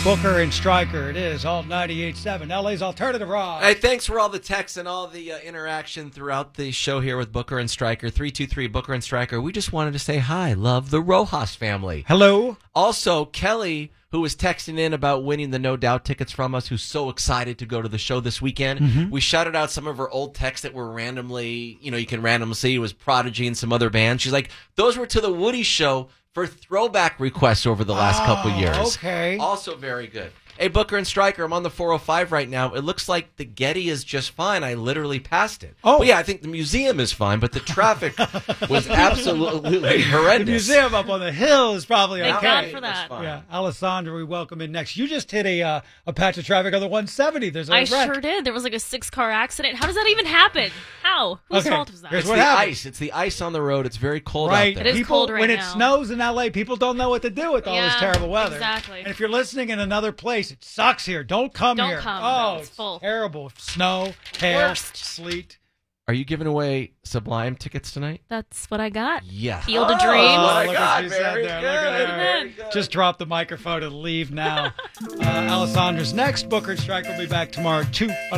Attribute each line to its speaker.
Speaker 1: Booker and Stryker. It is Alt 98.7, LA's Alternative Rock.
Speaker 2: Hey, thanks for all the texts and all the interaction throughout the show here with Booker and Stryker. 323 Booker and Stryker. We just wanted to say hi. Love the Rojas family.
Speaker 1: Hello.
Speaker 2: Also, Kelly, who was texting in about winning the No Doubt tickets from us, who's so excited to go to the show this weekend.
Speaker 1: Mm-hmm.
Speaker 2: We shouted out some of her old texts that were randomly, you can randomly see. It was Prodigy and some other bands. She's like, those were to the Woody show for throwback requests over the last couple years.
Speaker 1: Okay.
Speaker 2: Also very good. Hey, Booker and Stryker, I'm on the 405 right now. It looks like the Getty is just fine. I literally passed it.
Speaker 1: Oh.
Speaker 2: Well, yeah, I think the museum is fine, but the traffic was absolutely horrendous.
Speaker 1: The museum up on the hill is probably
Speaker 3: Thank
Speaker 1: okay.
Speaker 3: God for that.
Speaker 1: Yeah, Alessandra, we welcome in next. You just hit a patch of traffic on the 170. There's a
Speaker 3: I
Speaker 1: wreck.
Speaker 3: sure did. There was like a 6-car accident. How does that even happen? How? Whose fault was that?
Speaker 1: Here's
Speaker 2: It's
Speaker 1: what
Speaker 2: the
Speaker 1: happened.
Speaker 2: ice. It's the ice on the road. It's very cold
Speaker 1: Right.
Speaker 2: out there.
Speaker 3: It is cold right
Speaker 1: when
Speaker 3: now.
Speaker 1: it snows in LA, people don't know what to do with all this
Speaker 3: Yeah,
Speaker 1: terrible weather.
Speaker 3: exactly.
Speaker 1: And if you're listening in another place, it sucks here. Don't come
Speaker 3: Don't
Speaker 1: here.
Speaker 3: come.
Speaker 1: Oh,
Speaker 3: It's full.
Speaker 1: terrible. Snow, hail,
Speaker 3: Worst.
Speaker 1: sleet.
Speaker 2: Are you giving away Sublime tickets tonight?
Speaker 3: That's what I got.
Speaker 2: Yes.
Speaker 3: Field of
Speaker 2: Oh,
Speaker 3: Dreams.
Speaker 2: what I
Speaker 1: Look
Speaker 2: got.
Speaker 1: what she said
Speaker 2: Very
Speaker 1: there.
Speaker 2: good.
Speaker 1: Look at her.
Speaker 2: Very good.
Speaker 1: Just drop the microphone and leave now. Alessandra's next. Booker and Strike will be back tomorrow at 2.